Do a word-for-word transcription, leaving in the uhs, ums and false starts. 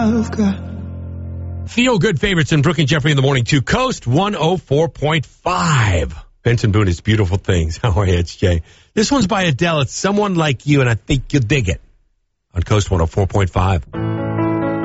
I've got. Feel good favorites in Brooke and Jeffrey in the morning to Coast one oh four point five. Benson Boone is Beautiful Things. How are you? It's Jay. This one's by Adele. It's Someone Like You, and I think you'll dig it on Coast one oh four point five.